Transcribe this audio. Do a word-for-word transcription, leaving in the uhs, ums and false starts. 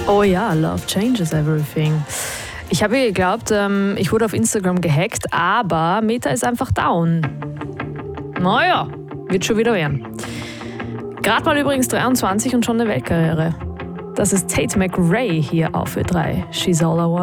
Oh ja, Love changes everything. Ich habe ja geglaubt, ähm, ich wurde auf Instagram gehackt, aber Meta ist einfach down. Naja, wird schon wieder werden. Gerade mal übrigens dreiundzwanzig und schon eine Weltkarriere. Das ist Tate McRae hier auf Ö drei. She's all I want.